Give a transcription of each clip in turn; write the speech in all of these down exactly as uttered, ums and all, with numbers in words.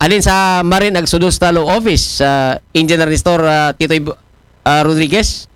alin sa Marin Agsudos ta Law Office sa Engineer Nestor uh, Titoy uh, Rodriguez?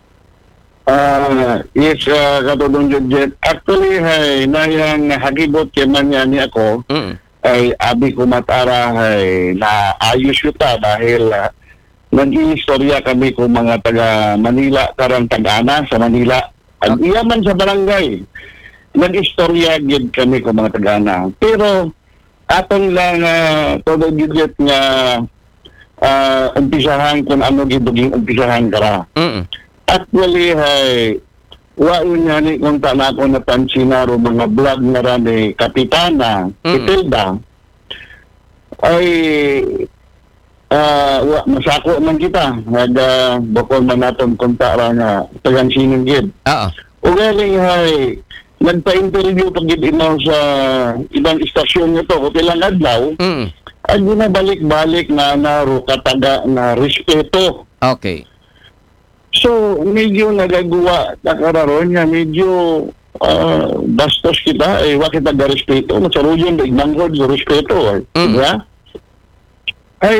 Ah, yes, uh, katulong Jet. Actually, hay, nayang hagibot kay man yan ni ako, Mm. ay abi ko matara ay na ayos yuta dahil uh, nag-iistorya kami kung mga taga Manila, karang Tagana sa Manila. Ang iyaman sa barangay, nag-istorya gid kami kung mga Tagana. Pero atong lang uh, todo gid nga uh, umpisahan kung ano gid yung umpisahan kara. Mm. Actually, hay, wa niya ni kung tana ko napansin na ro mga vlog na rin ni Kapitana, Mm. Itilda, ay uh, wa, masako man kita. Nag, uh, bakol man natin kunta ra nga tagang sinong gid. Oo. O galing hay, nagpa-interview pag gid inaw sa ibang istasyon nito, o ilang adlaw, Mm. ay ginabalik-balik na naro kataga na respeto. Okay. So, medyo nagagawa na kararon niya, medyo uh, bastos kita, eh, wakit nag-respeto, masaruyon, ignanggod, respeto, eh. Mm. Diba? Ay,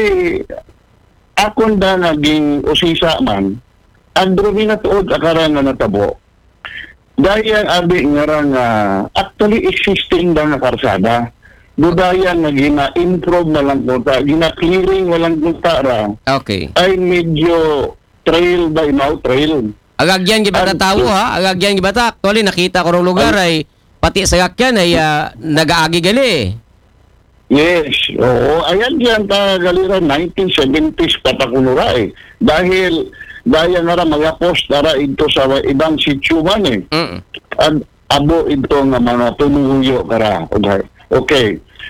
akon da naging usisa man, ang drumi na tuod akaran na natabo, dahil ang abi nga ra nga, actually existing da nga karsada, budaya nga gina-improve na lang kunta, gina-clearing walang kunta ra, Okay. ay medyo trail by now, trail. Agagyan gibata Ang- tawo ha, agagyan gibata. Actually nakita ko rong lugar ay pati sa gakyan ay uh, nagaagi gali. Yes, oo. Ayan diyan ta galiran nineteen seventies patakunura eh. Dahil daya nga ra mga post ara ito sa ibang sitio man eh. Mm. At abo ito nga mga tumuyo kara. Okay. Okay.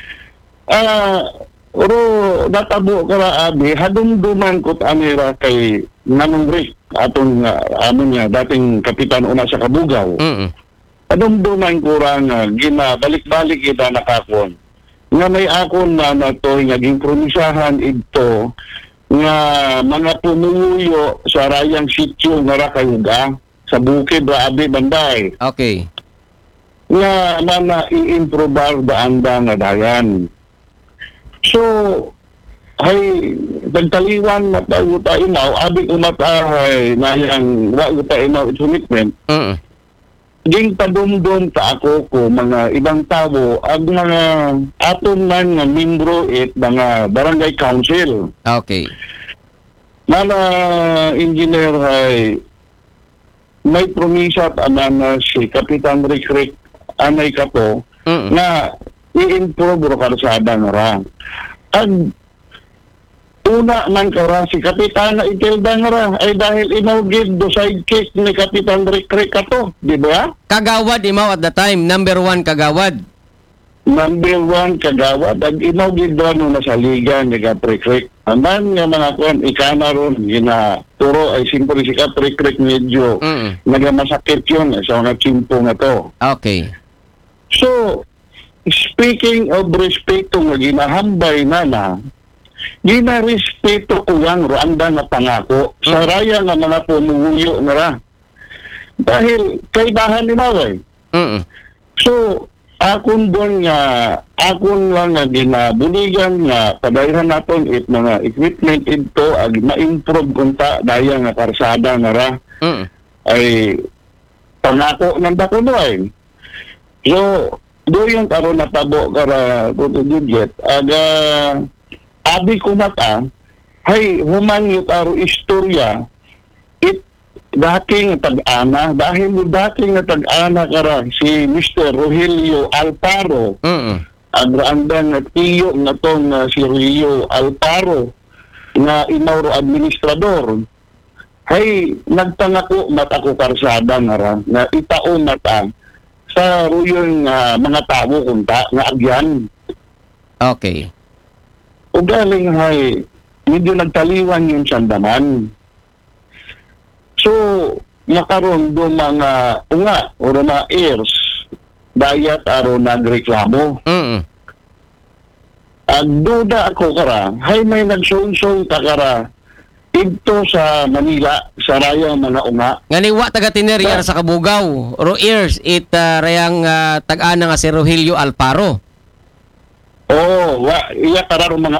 Ah, oro natabo kara abi hadumduman ko amira kay Nanong Rick atong uh, ano niya dating kapitan una sa Kabugaw. Mm. Hadumduman ko ra nga ginabalik-balik kita nakakon. Nga may akon na natoy naging promisahan ito nga mga pumuyo sa rayang sityo nga ra kayuga sa bukid ra abi banday Okay. nga mana i-improbar da anda nga dayan. So ay pagtaliwan na tayo tayo now abi umatahay na yang wa tayo now commitment Mm. ging padumdum ta ako ko mga ibang tao ang mga aton man nga membro it mga barangay council Okay. mana engineer ay may promisa anan si Kapitan Rick Rick anay kato Mm. na i-improve ro karsada nga ra. Ang una man kara si Kapitan Itilda nga ra ay dahil inaugid do sidekick ni Kapitan Rick Rick kato, di ba? Kagawad imaw at the time, number one kagawad. Number one kagawad ag inaugid do no na sa liga ni Rick Rick. Aman nga mga kuan ikana ron gina turo ay simpre si Rick Rick medyo Mm. nagamasakit yun eh, sa mga chimpo nga to. Okay. So, speaking of respeto nga ginahambay na na, ginarespeto ko yang Rwanda na pangako sa raya nga mga pumuyo nga ra. Dahil kaibahan ni Maway. Mm. So, akon doon nga, akon lang nga ginabuligan nga padayhan naton it mga equipment ito ag ma-improve kunta daya nga karsada nga ra Mm. ay pangako ng dakunoy. So, doon karon natabo kara Puto Juliet, aga abi ko mata, hay human yung karo istorya, it dating tag-ana, dahil yung dating na tag-ana kara si Mister Rogelio Alparo, Mm. agrandang na tiyo na tong uh, si Rio Alparo, na inauro administrador, hay nagtangako mata ko karsada nga ra, na itaon mata sa ruyon nga mga tao kunta nga agyan. Okay. O galing hay, medyo nagtaliwan yung sandaman. So, nakaroon do mga unga o mga heirs, dayat aro nagreklamo. Mm. Ang duda ako kara, hay may nagsungsong takara ito sa Manila, sa rayang mga unga. Ganiwa taga Tineria sa Kabugaw. Ro ears it uh, rayang uh, tag-ana nga si Rogelio Alparo. Oo, wa, iya kararo mga